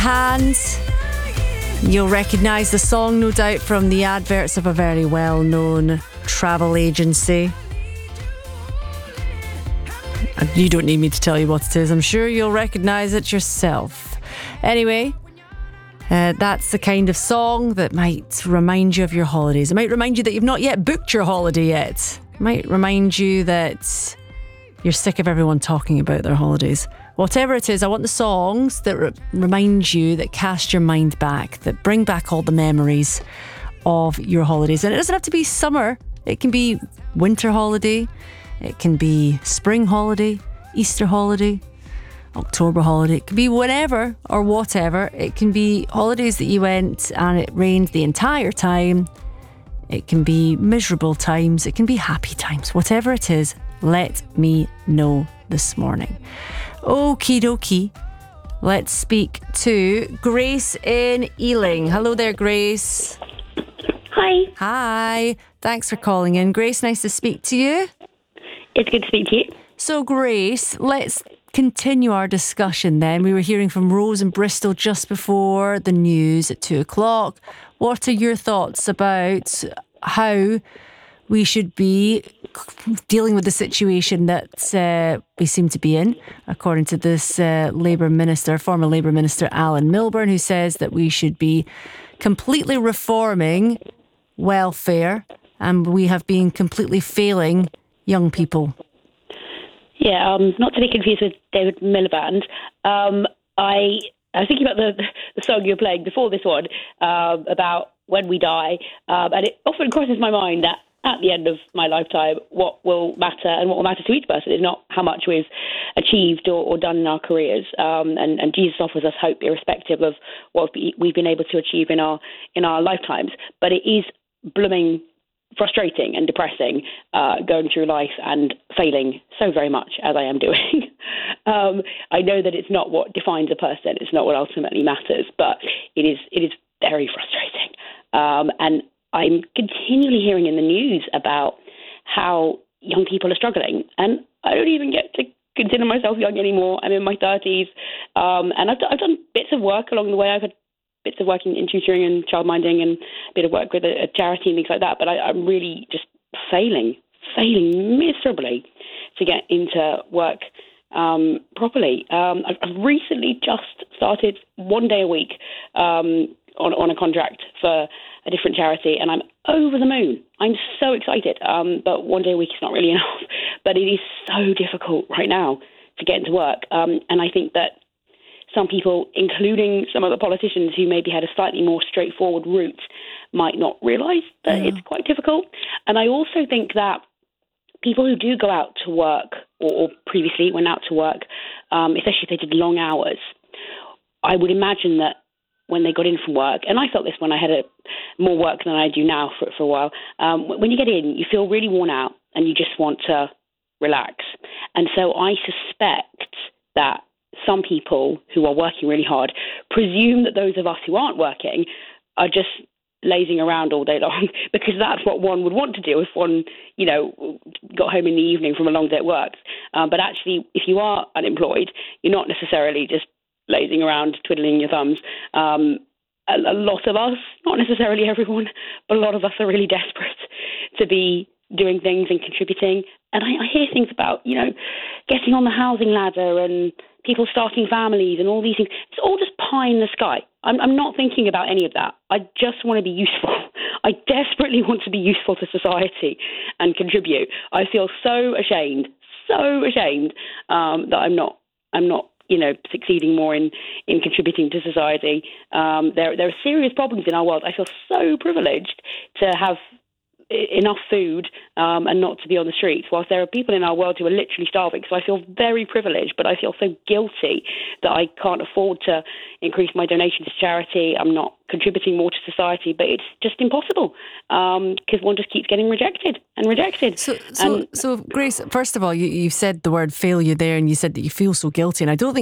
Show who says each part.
Speaker 1: Hands. You'll recognise the song, no doubt, from the adverts of a very well-known travel agency. You don't need me to tell you what it is. I'm sure you'll recognise it yourself. Anyway, that's the kind of song that might remind you of your holidays. It might remind you that you've not yet booked your holiday yet. It might remind you that you're sick of everyone talking about their holidays. Whatever it is, I want the songs that remind you, that cast your mind back, that bring back all the memories of your holidays. And it doesn't have to be summer. It can be winter holiday. It can be spring holiday, Easter holiday, October holiday. It can be whenever or whatever. It can be holidays that you went and it rained the entire time. It can be miserable times. It can be happy times. Whatever it is, let me know this morning. Okie dokie. Let's speak to Grace in Ealing. Hello there, Grace.
Speaker 2: Hi.
Speaker 1: Hi. Thanks for calling in. Grace, nice to speak to you.
Speaker 2: It's good to speak to you.
Speaker 1: So, Grace, let's continue our discussion then. We were hearing from Rose in Bristol just before the news at 2:00. What are your thoughts about how we should be dealing with the situation that we seem to be in, according to this former Labour Minister Alan Milburn, who says that we should be completely reforming welfare and we have been completely failing young people?
Speaker 2: Yeah, not to be confused with David Miliband. I was thinking about the song you were playing before this one, about when we die, and it often crosses my mind that at the end of my lifetime, what will matter and what will matter to each person is not how much we've achieved or done in our careers. And Jesus offers us hope irrespective of what we've been able to achieve in our lifetimes. But it is blooming frustrating and depressing going through life and failing so very much as I am doing. I know that it's not what defines a person. It's not what ultimately matters, but it is very frustrating. And I'm continually hearing in the news about how young people are struggling. And I don't even get to consider myself young anymore. I'm in my 30s. And I've done bits of work along the way. I've had bits of work in tutoring and childminding and a bit of work with a charity and things like that. But I'm really just failing miserably to get into work properly. I've recently just started 1 day a week on a contract for a different charity, and I'm over the moon. I'm so excited, but 1 day a week is not really enough. But it is so difficult right now to get into work, and I think that some people, including some of the politicians who maybe had a slightly more straightforward route, might not realise that it's quite difficult. And I also think that people who do go out to work, or previously went out to work, especially if they did long hours, I would imagine that when they got in from work, and I felt this when I had more work than I do now for a while, when you get in, you feel really worn out and you just want to relax. And so I suspect that some people who are working really hard presume that those of us who aren't working are just lazing around all day long, because that's what one would want to do if one, got home in the evening from a long day at work. But actually, if you are unemployed, you're not necessarily just lazing around, twiddling your thumbs. A lot of us, not necessarily everyone, but a lot of us are really desperate to be doing things and contributing. And I hear things about, getting on the housing ladder and people starting families and all these things. It's all just pie in the sky. I'm not thinking about any of that. I just want to be useful. I desperately want to be useful to society and contribute. I feel so ashamed that I'm not succeeding more in contributing to society. There are serious problems in our world. I feel so privileged to have enough food and not to be on the streets, whilst there are people in our world who are literally starving. So I feel very privileged, but I feel so guilty that I can't afford to increase my donation to charity. I'm not contributing more to society, but it's just impossible because one just keeps getting rejected and rejected.
Speaker 1: So Grace, first of all, you said the word failure there, and you said that you feel so guilty, and I don't think